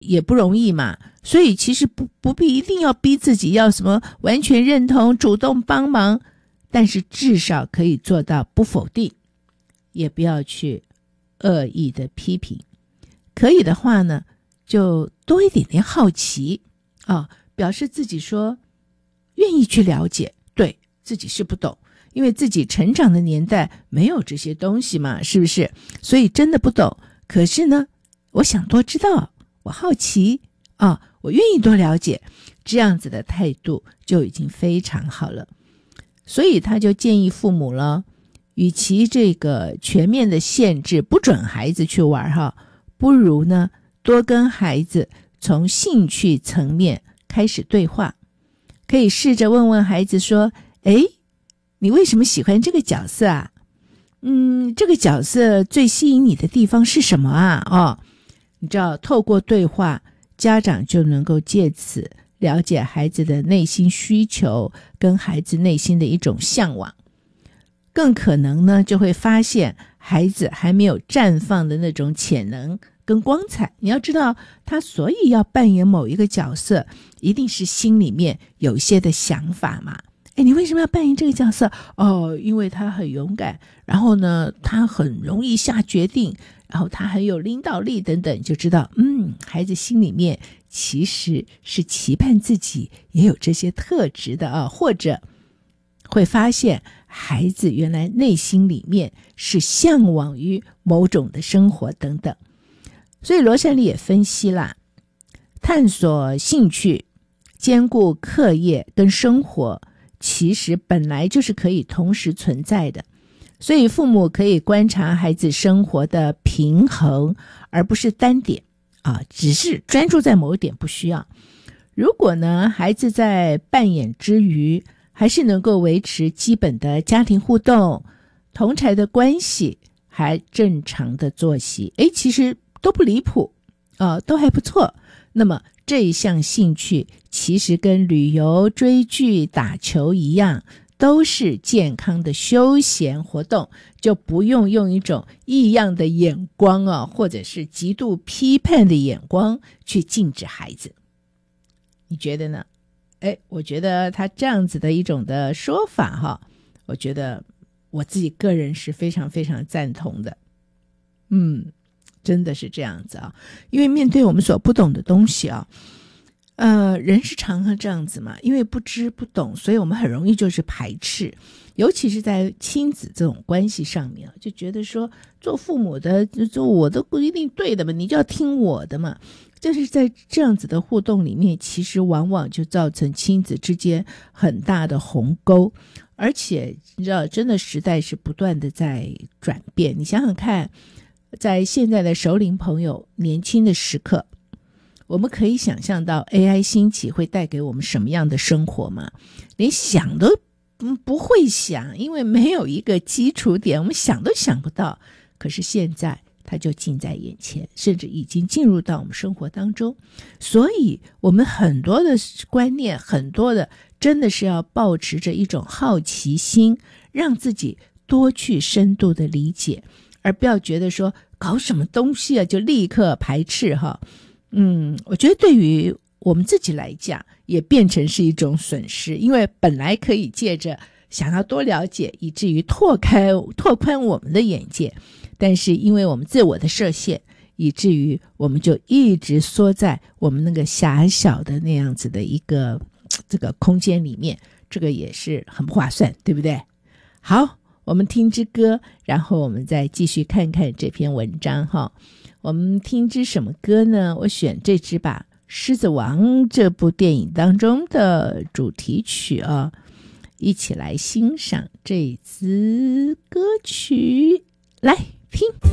也不容易嘛，所以其实不必一定要逼自己要什么完全认同、主动帮忙，但是至少可以做到不否定，也不要去恶意的批评。可以的话呢，就多一点点好奇表示自己说愿意去了解，对自己是不懂，因为自己成长的年代没有这些东西嘛，是不是？所以真的不懂，可是呢，我想多知道，我好奇我愿意多了解，这样子的态度就已经非常好了。所以他就建议父母了，与其这个全面的限制不准孩子去玩不如呢多跟孩子从兴趣层面开始对话，可以试着问问孩子说，你为什么喜欢这个角色啊？这个角色最吸引你的地方是什么啊？你知道，透过对话，家长就能够借此了解孩子的内心需求跟孩子内心的一种向往，更可能呢就会发现孩子还没有绽放的那种潜能跟光彩。你要知道，他所以要扮演某一个角色，一定是心里面有一些的想法嘛。你为什么要扮演这个角色？因为他很勇敢，然后呢他很容易下决定，然后他很有领导力等等，就知道孩子心里面其实是期盼自己也有这些特质的或者会发现孩子原来内心里面是向往于某种的生活等等。所以罗珊丽也分析啦，探索兴趣，兼顾课业跟生活，其实本来就是可以同时存在的。所以父母可以观察孩子生活的平衡，而不是单点只是专注在某一点，不需要。如果呢孩子在扮演之余还是能够维持基本的家庭互动、同侪的关系，还正常的作息，其实都不离谱都还不错。那么这一项兴趣其实跟旅游、追剧、打球一样，都是健康的休闲活动，就不用用一种异样的眼光或者是极度批判的眼光去禁止孩子。你觉得呢？我觉得他这样子的一种的说法我觉得我自己个人是非常非常赞同的。真的是这样子因为面对我们所不懂的东西人是常常这样子嘛，因为不知不懂，所以我们很容易就是排斥，尤其是在亲子这种关系上面就觉得说做父母的就我都不一定对的嘛，你就要听我的嘛。就是在这样子的互动里面，其实往往就造成亲子之间很大的鸿沟。而且你知道，真的时代是不断的在转变，你想想看，在现在的熟龄朋友年轻的时刻，我们可以想象到 AI 兴起会带给我们什么样的生活吗？连想都不会想，因为没有一个基础点，我们想都想不到。可是现在它就近在眼前，甚至已经进入到我们生活当中。所以我们很多的观念，很多的真的是要抱持着一种好奇心，让自己多去深度的理解，而不要觉得说搞什么东西就立刻排斥我觉得对于我们自己来讲也变成是一种损失，因为本来可以借着想要多了解，以至于拓宽我们的眼界，但是因为我们自我的设限，以至于我们就一直缩在我们那个狭小的那样子的一个这个空间里面，这个也是很不划算，对不对？好，我们听支歌，然后我们再继续看看这篇文章我们听支什么歌呢？我选这支吧，《狮子王》这部电影当中的主题曲一起来欣赏这支歌曲，来听。